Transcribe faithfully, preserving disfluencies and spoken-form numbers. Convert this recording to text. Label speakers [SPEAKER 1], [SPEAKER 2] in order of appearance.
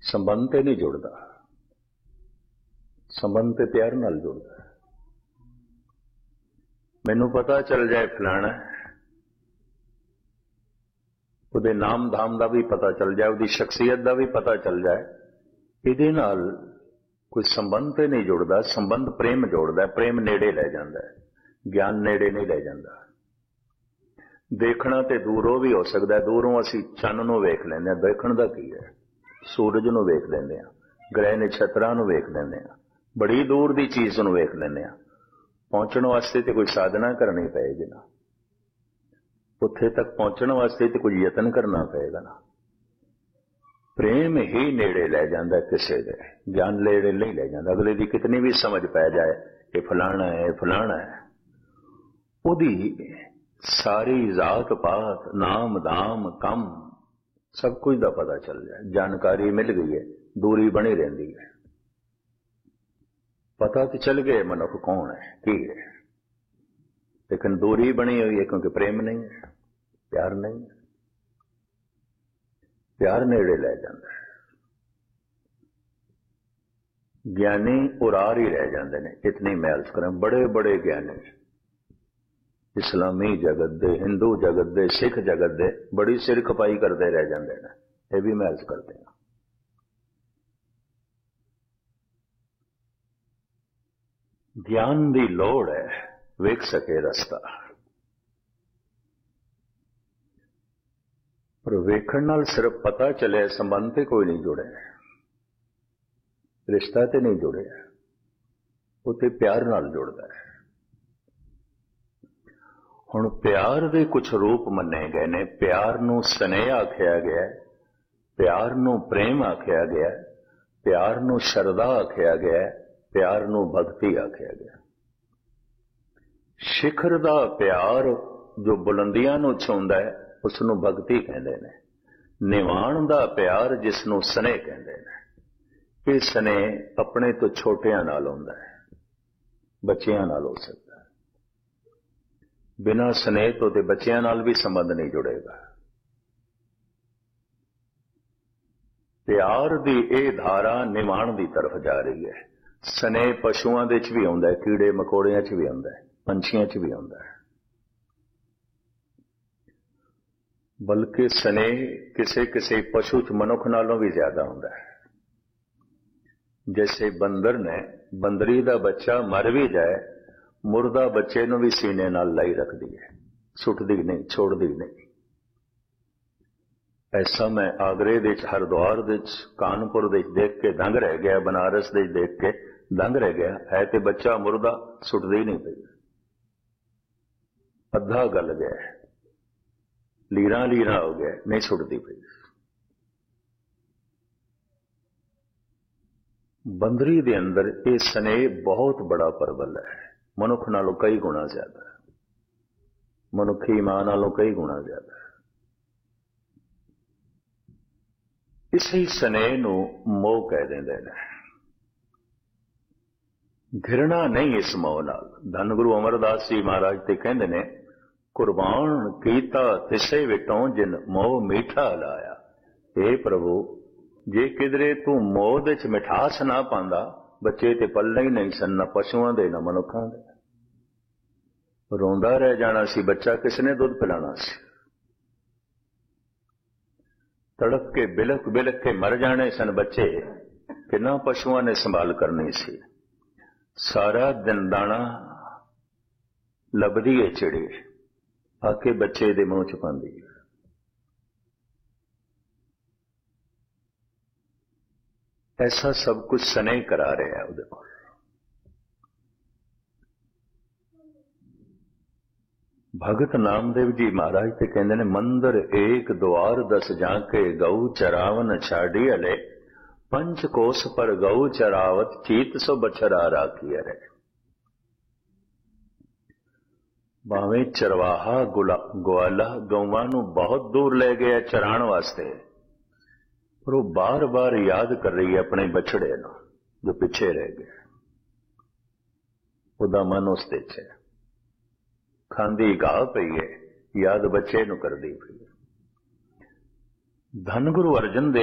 [SPEAKER 1] संबंध ते नहीं जुड़ता, संबंध ते प्यार नाल जुड़ता। मैनू पता चल जाए फलाना, उहदे नाम धाम का भी पता चल जाए, उहदी शख्सियत का भी पता चल जाए, इहदे नाल कोई संबंध ते नहीं जुड़ता। संबंध प्रेम जोड़ता, प्रेम नेड़े लै जाता है, ज्ञान नेड़े नहीं लै जाता। देखना ते दूरों भी हो सकता है, दूरों असी चन्न नूं वेख लैंदे हां, देखण दा की है, सूरज नूं वेख लैंदे हां, ग्रह नक्षत्रां नूं वेख लैंदे हां, बड़ी दूर दी चीज नूं वेख लैंदे हां। पहुंचण वास्ते ते कोई साधना करनी पएगी ना, उत्थे तक पहुंचण वास्ते ते कोई यतन करना पएगा ना। प्रेम ही नेड़े लै जांदा किसे दे, ज्ञान नेड़े नहीं लै जांदा। अगले दी कितनी भी समझ पै जाए ये फलाना है, ये फलाना है, उहदी सारी जात पात नाम दाम कम सब कुछ का पता चल जाए, जानकारी मिल गई है, दूरी बनी रहती है। पता तो चल गए मनुख कौन है की है, लेकिन दूरी बनी हुई है क्योंकि प्रेम नहीं है, प्यार नहीं है। प्यार नेड़े लै जाता है। ज्ञानी उरार ही रह जाते हैं, इतनी मैं अर्ज करें, बड़े बड़े ज्ञानी इस्लामी जगत दे, हिंदू जगत दे, सिख जगत दे बड़ी सिर खपाई करते रह जाते हैं, यह भी मैं अर्ज करते हैं। ज्ञान की लोड़ है, वेख सके रास्ता, पर वेखण नाल सिर्फ पता चले, संबंध ते कोई नहीं जुड़े, रिश्ता ते नहीं जुड़े, उत्ते प्यार नाल जुड़ता है। हुण प्यार दे कुछ रूप मन्ने गए ने। प्यार नूं स्नेह आख्या गया, प्यार नूं प्रेम आख्या गया, प्यार नूं शरदा आख्या गया, प्यार नूं भगती आख्या गया। शिखर दा प्यार जो बुलंदियां नूं छूंदा है उसनूं भगती कहंदे ने। निवाण दा प्यार जिसनूं स्नेह कहंदे ने। ये स्नेह अपने तो छोटियां नाल हुंदा है, बच्चियां नाल हो सकदा है। बिना स्नेह तो ते बच्चियां नाल भी संबंध नहीं जुड़ेगा। प्यार दी ए धारा निवाण दी तरफ जा रही है। स्नेह पशुआं दे च भी आउंदा है, कीड़े मकोड़ियां च भी आउंदा है, पंछियां च भी आउंदा है। बल्कि स्नेह किसे किसे पशु च मनुख नालों भी ज्यादा हुंदा है। जैसे बंदर ने, बंदरी दा बच्चा मर भी जाए, मुर्दा बच्चे नूं भी सीने नाल लाई रखदी है, सुटदी नहीं, छोड़दी नहीं। ऐसा मैं आगरे दे च, हरिद्वार दे च, कानपुर दे च देख के दंग रह गया, बनारस दे देख के दंग रह गया। है ते बच्चा मुर्दा, सुटदी नहीं पई, अद्धा गल गया, लीरा लीरा हो गया, नहीं सुटदी पई। बंदरी दे अंदर ये स्नेह बहुत बड़ा प्रबल है, मनुख नालों कई गुणा ज्यादा है, मनुखी मां नालों कई गुणा ज्यादा है। इसी स्नेह नूं मोह कह देंदे ने। घृणा नहीं इस मोह नाल। धन गुरु अमरदास जी महाराज ते कहंदे ने, कुर्बान कीता तिसे विटों जिन मोह मीठा लाया। हे प्रभु, जे किधरे तू मोह दे च मिठास ना पांदा, बच्चे ते पल्ले ही नहीं सन, ना पशुआं दे ना मनुखां दे। रोंदा रह जाना सी बच्चा, किसने दुध पिलाना सी। तड़प के बिलक बिलक के मर जाने सन बच्चे, किन्ना पशुआं ने संभाल करनी सी। सारा दिन दाना लभदी है चिड़ी, आके बच्चे दे मुंह च पांदी है। ऐसा सब कुछ स्नेह करा रहा है उहदे कोल। भगत नामदेव जी महाराज ते कहंदे ने, मंदिर एक द्वार दस जाके गऊ चरावन छाड़ी अले, पंच कोस पर गऊ चरावत चीत सो बछरा राखी अरे। भावें चरवाहा ग्वाला गौवां नूं बहुत दूर ले गया चराण वास्ते, पर वो बार बार याद कर रही है अपने बछड़े नूं जो पिछे रह गया। उहदा मन उस ते च है, खांदी घाह पई है, याद बच्चे नूं करदी पई है। धन गुरु अर्जन देव